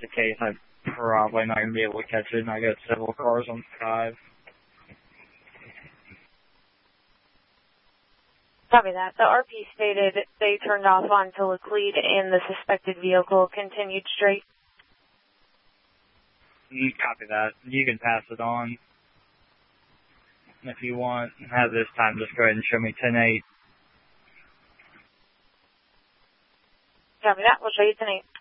the case, I'm probably not going to be able to catch it, and I got several cars on 5. Copy that. The RP stated they turned off onto Laclede and the suspected vehicle continued straight. Copy that. You can pass it on. If you want, have this time, just go ahead and show me 10-8. Copy that. We'll show you 10-8.